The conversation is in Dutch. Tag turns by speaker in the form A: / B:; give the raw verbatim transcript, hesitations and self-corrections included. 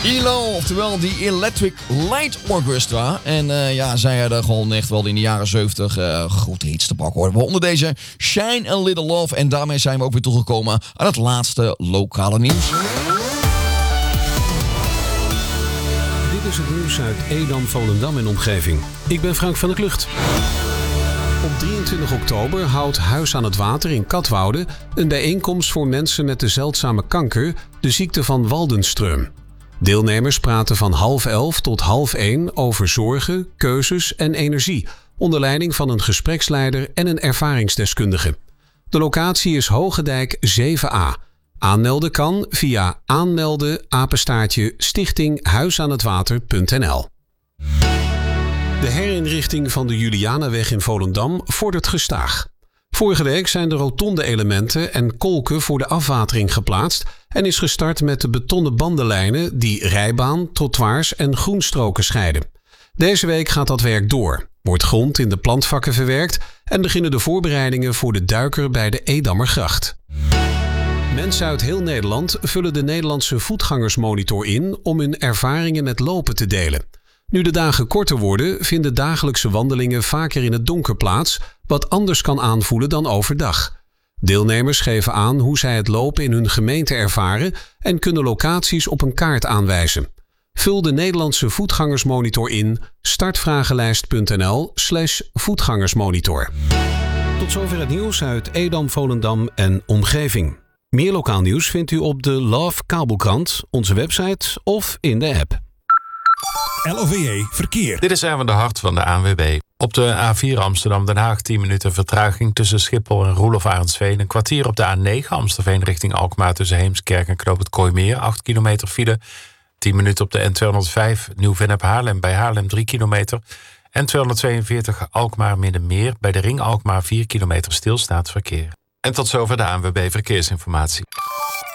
A: E L O, oftewel die Electric Light Orchestra. En uh, ja, zij hadden gewoon echt wel in de jaren zeventig uh, goed hits te pakken hoor. Waaronder deze Shine a Little Love. En daarmee zijn we ook weer toegekomen aan het laatste lokale nieuws.
B: Dit is het nieuws uit Edam, Volendam en omgeving. Ik ben Frank van der Klucht. Op drieëntwintig oktober houdt Huis aan het Water in Katwoude een bijeenkomst voor mensen met de zeldzame kanker, de ziekte van Waldenström. Deelnemers praten van half elf tot half één over zorgen, keuzes en energie, onder leiding van een gespreksleider en een ervaringsdeskundige. De locatie is Hogedijk zeven A. Aanmelden kan via aanmelden apenstaartje stichting huisaanhetwater punt n l. De herinrichting van de Julianaweg in Volendam vordert gestaag. Vorige week zijn de rotonde elementen en kolken voor de afwatering geplaatst en is gestart met de betonnen bandenlijnen die rijbaan, trottoirs en groenstroken scheiden. Deze week gaat dat werk door, wordt grond in de plantvakken verwerkt en beginnen de voorbereidingen voor de duiker bij de Edammergracht. Mensen uit heel Nederland vullen de Nederlandse voetgangersmonitor in om hun ervaringen met lopen te delen. Nu de dagen korter worden, vinden dagelijkse wandelingen vaker in het donker plaats, wat anders kan aanvoelen dan overdag. Deelnemers geven aan hoe zij het lopen in hun gemeente ervaren en kunnen locaties op een kaart aanwijzen. Vul de Nederlandse voetgangersmonitor in startvragenlijst.nl slash voetgangersmonitor. Tot zover het nieuws uit Edam, Volendam en omgeving. Meer lokaal nieuws vindt u op de Love Kabelkrant, onze website of in de app.
C: L O V E Verkeer.
D: Dit is Erwin de Hart van de A N W B. Op de A vier Amsterdam-Den Haag tien minuten vertraging tussen Schiphol en Roelof Arendsveen. Een kwartier op de A negen Amstelveen richting Alkmaar tussen Heemskerk en Knoop het Kooimeer. acht kilometer file. tien minuten op de N tweehonderdvijf Nieuw-Vennep Haarlem bij Haarlem drie kilometer. N tweehonderdtweeënveertig Alkmaar Middenmeer bij de ring Alkmaar vier kilometer stilstaand verkeer. En tot zover de A N W B Verkeersinformatie.